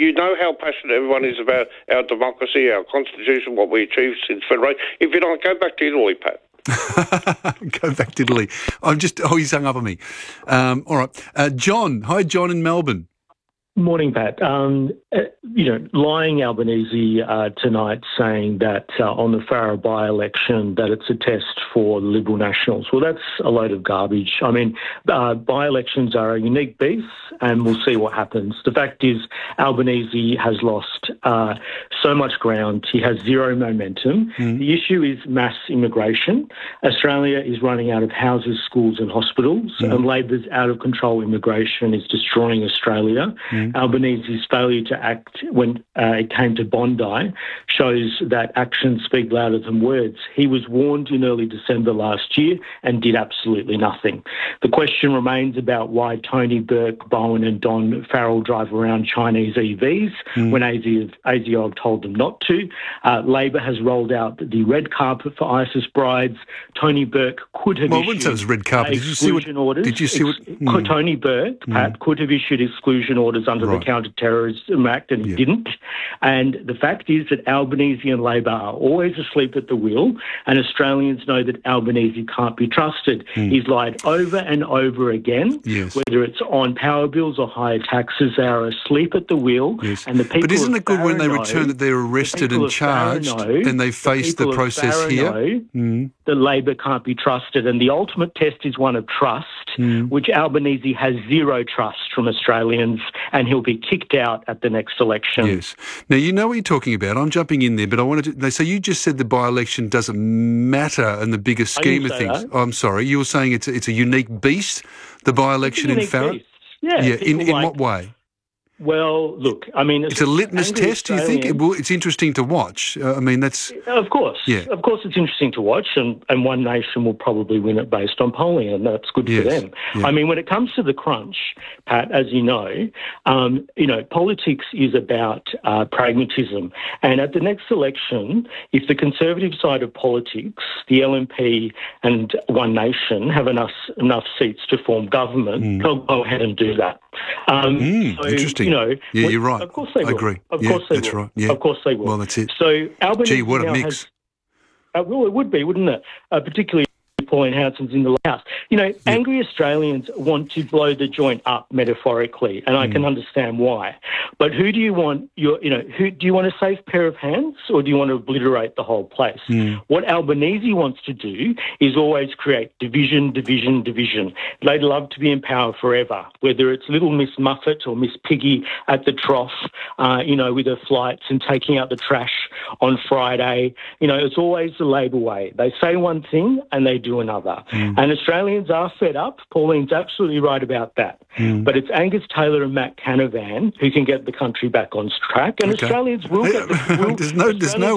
you know how passionate everyone is about our democracy, our constitution, what we achieved since federation. If you don't, go back to Italy, Pat. Go back to Italy. He's hung up on me. All right. John. Hi, John in Melbourne. Morning, Pat. Lying Albanese tonight saying that on the Farah by-election that it's a test for the Liberal Nationals. Well, that's a load of garbage. I mean, by-elections are a unique beast, and we'll see what happens. The fact is Albanese has lost so much ground. He has zero momentum. The issue is mass immigration. Australia is running out of houses, schools and hospitals, and Labor's out-of-control immigration is destroying Australia. Albanese's failure to act when it came to Bondi shows that actions speak louder than words. He was warned in early December last year and did absolutely nothing. The question remains about why Tony Burke, Bowen and Don Farrell drive around Chinese EVs when ASIOG told them not to. Labor has rolled out the red carpet for ISIS brides. Tony Burke could have issued... I wouldn't say it was red carpet. Did you see what... Tony Burke, Pat, could have issued exclusion orders under the Counter-Terrorism Act, and he didn't. And the fact is that Albanese and Labor are always asleep at the wheel, and Australians know that Albanese can't be trusted. He's lied over and over again, whether it's on power bills or higher taxes. They are asleep at the wheel. And the people but isn't it good when they return that they're arrested and charged and they face the process here? That Labor can't be trusted, and the ultimate test is one of trust, which Albanese has zero trust from Australians, and he'll be kicked out at the next election. Yes. Now, you know what you're talking about. I'm jumping in there, but I wanted to... So you just said the by-election doesn't matter in the bigger scheme of things. Oh, I'm sorry. You were saying it's a unique beast, the by-election in Farah? Yeah. In what way? Well, look, I mean... It's a litmus test, do you think? It's interesting to watch. That's... Of course. Yeah. Of course it's interesting to watch, and One Nation will probably win it based on polling, and that's good for them. Yeah. I mean, when it comes to the crunch, Pat, as you know, politics is about pragmatism. And at the next election, if the Conservative side of politics, the LNP and One Nation, have enough seats to form government, they'll go ahead and do that. Interesting. You're right. Of course they will. I agree. Of course they will. That's right. Yeah. Of course they will. Well, that's it. So Albanese Gee, what a mix. Well, it would be, wouldn't it? Particularly Pauline Hanson's in the House. Angry Australians want to blow the joint up metaphorically, and I can understand why. But who do you want? Do you want a safe pair of hands, or do you want to obliterate the whole place? What Albanese wants to do is always create division. They'd love to be in power forever, whether it's little Miss Muffet or Miss Piggy at the trough, with her flights and taking out the trash on Friday. It's always the Labor way. They say one thing and they do another. And Australians are fed up. Pauline's absolutely right about that. But it's Angus Taylor and Matt Canavan who can get the country back on track, and Australians will get there's no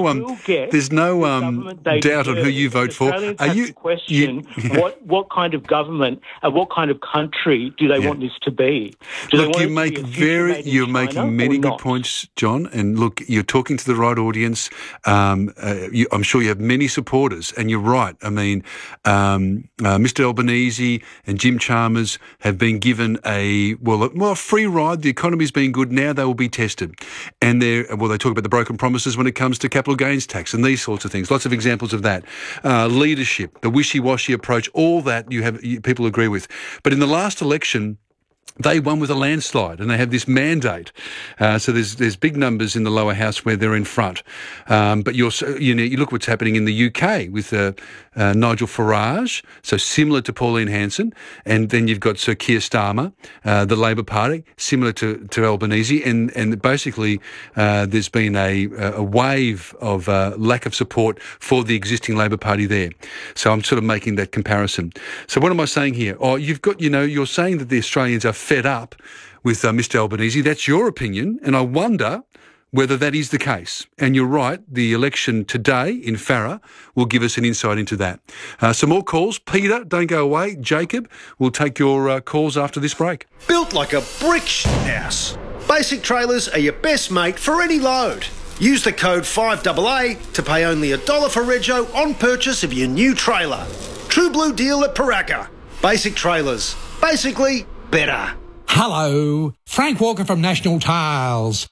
doubt on who you vote for. What kind of government, what kind of country do they want this to be? You're making many good points, John, and look, you're talking to the right audience. I'm sure you have many supporters, and you're right. I mean, Mr. Albanese and Jim Chalmers have been given a free ride. The economy's been good. Now they will be tested. And they talk about the broken promises when it comes to capital gains tax and these sorts of things. Lots of examples of that. Leadership, the wishy-washy approach, all that people agree with. But in the last election, they won with a landslide, and they have this mandate. So there's big numbers in the lower house where they're in front. But you look what's happening in the UK with Nigel Farage, so similar to Pauline Hanson, and then you've got Sir Keir Starmer, the Labor Party, similar to Albanese, and basically there's been a wave of lack of support for the existing Labor Party there. So I'm sort of making that comparison. So what am I saying here? You're saying that the Australians are fed up with Mr. Albanese. That's your opinion, and I wonder whether that is the case. And you're right, the election today in Farah will give us an insight into that. Some more calls. Peter, don't go away. Jacob, we'll take your calls after this break. Built like a brick house. Basic Trailers are your best mate for any load. Use the code 5AA to pay only $1 for rego on purchase of your new trailer. True blue deal at Paraka. Basic Trailers. Basically better. Hello, Frank Walker from National Tiles.